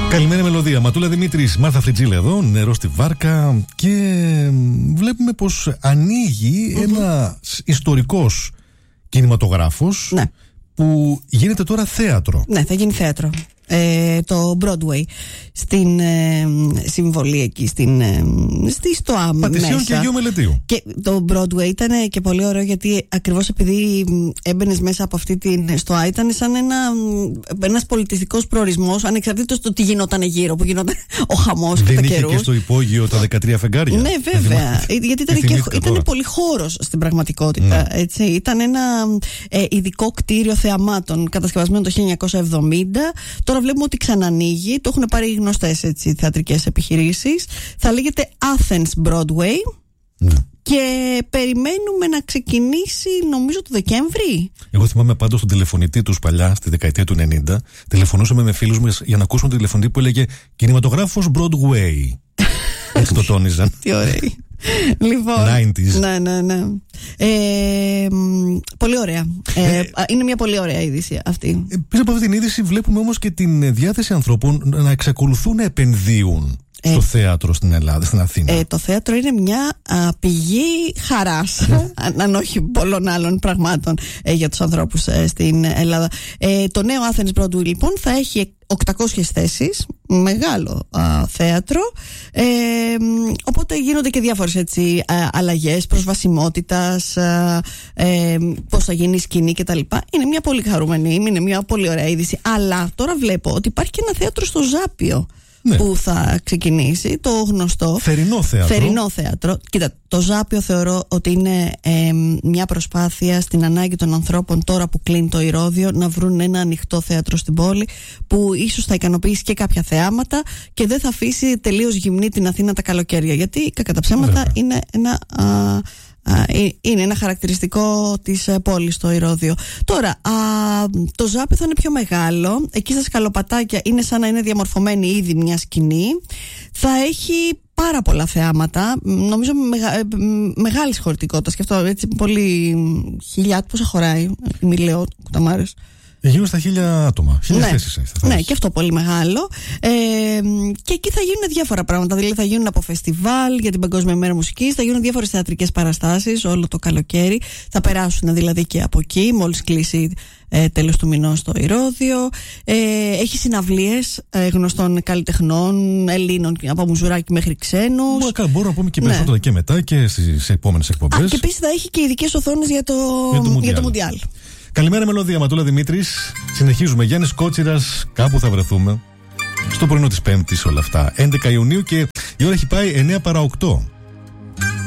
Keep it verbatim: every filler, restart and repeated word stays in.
Καλημέρα μελωδία. Ματούλα Δημήτρης, Μάρθα Φριτζίλα εδώ, νερό στη βάρκα και βλέπουμε πως ανοίγει mm-hmm. ένας ιστορικός κινηματογράφος ναι. που γίνεται τώρα θέατρο. Ναι, θα γίνει θέατρο. Ε, το Broadway στην ε, συμβολή εκεί στην, ε, στη ΣΤΟΑ Πατησίων και Αγίου Μελετίου. Και το Broadway ήταν και πολύ ωραίο, γιατί ακριβώς επειδή έμπαινες μέσα από αυτή την ΣΤΟΑ, ήταν σαν ένα, ένας πολιτιστικός προορισμός, ανεξαρτήτως του τι γινόταν γύρω, που γινόταν ο χαμός κατά καιρούς. Δεν είχε και στο υπόγειο τα δεκατρία φεγγάρια? Ναι, βέβαια, γιατί ήταν, και, ήταν πολύ χώρος στην πραγματικότητα. Ναι. Έτσι. Ήταν ένα ε, ειδικό κτίριο θεαμάτων κατασκευασμένο το χίλια εννιακόσια εβδομήντα. Τώρα βλέπουμε ότι ξανανοίγει, το έχουν πάρει γνωστές έτσι, θεατρικές επιχειρήσεις. Θα λέγεται Athens Broadway. Ναι. Και περιμένουμε να ξεκινήσει νομίζω το Δεκέμβρη. Εγώ θυμάμαι πάντως τον τηλεφωνητή τους παλιά, στη δεκαετία του ενενήντα. Τηλεφωνούσαμε με φίλους μας για να ακούσουμε τον τηλεφωνητή που έλεγε κινηματογράφος Broadway. Έτσι το τόνιζαν. Τι ωραία. Λοιπόν, ενενήντα. ναι, ναι, ναι. Ε, πολύ ωραία. Ε, ε, είναι μια πολύ ωραία είδηση αυτή. Ε, πίσω από αυτή την είδηση βλέπουμε όμως και την διάθεση ανθρώπων να εξακολουθούν να επενδύουν στο ε, θέατρο στην Ελλάδα, στην Αθήνα. Ε, το θέατρο είναι μια α, πηγή χαράς, αν όχι πολλών άλλων πραγμάτων ε, για τους ανθρώπους ε, στην Ελλάδα. Ε, το νέο Athens Broadway λοιπόν θα έχει οκτακόσιες θέσεις, μεγάλο α, θέατρο, ε, οπότε γίνονται και διάφορες έτσι, α, αλλαγές προσβασιμότητας, α, ε, πώς θα γίνει η σκηνή κτλ. Είναι μια πολύ χαρούμενη, είναι μια πολύ ωραία είδηση. Αλλά τώρα βλέπω ότι υπάρχει και ένα θέατρο στο Ζάπιο. Ναι. Που θα ξεκινήσει, το γνωστό Θερινό θέατρο. Θερινό θέατρο. Κοίτα, το Ζάπιο θεωρώ ότι είναι ε, μια προσπάθεια στην ανάγκη των ανθρώπων τώρα που κλείνει το Ηρώδειο να βρουν ένα ανοιχτό θέατρο στην πόλη που ίσως θα ικανοποιήσει και κάποια θεάματα και δεν θα αφήσει τελείως γυμνή την Αθήνα τα καλοκαίρια. Γιατί κακά τα ψέματα Βέβαια. είναι ένα... Α, είναι ένα χαρακτηριστικό της πόλης το Ηρώδειο. Τώρα, α, το Ζάπιο θα είναι πιο μεγάλο. Εκεί στα σκαλοπατάκια είναι σαν να είναι διαμορφωμένη ήδη μια σκηνή. Θα έχει πάρα πολλά θεάματα. Νομίζω μεγα, μεγάλης χωρητικότητας. Και αυτό έτσι πολύ χιλιάδες. Πόσα χωράει η Μιλέο Κουταμάρες? Γύρω στα χίλια άτομα. Χίλια ναι, θέσεις έχει. Ναι, και αυτό πολύ μεγάλο. Ε, και εκεί θα γίνουν διάφορα πράγματα. Δηλαδή θα γίνουν από φεστιβάλ για την Παγκόσμια Μέρα Μουσικής, θα γίνουν διάφορες θεατρικές παραστάσεις όλο το καλοκαίρι. Θα περάσουν δηλαδή και από εκεί, μόλις κλείσει ε, τέλος του μηνός το Ηρώδειο. Ε, έχει συναυλίες ε, γνωστών καλλιτεχνών, Ελλήνων από Μουζουράκι μέχρι ξένους. Μπορούμε μπορώ να πούμε και περισσότερα ναι. και μετά και στις επόμενες εκπομπές. Α, και επίσης θα έχει και ειδικές οθόνες για το, για το Μουντιάλ. Καλημέρα μελωδία, Ματούλα Δημήτρης. Συνεχίζουμε. Γιάννης Κότσιρας, κάπου θα βρεθούμε. Στο πρωινό της Πέμπτης όλα αυτά. έντεκα Ιουνίου και η ώρα έχει πάει εννιά παρά οκτώ.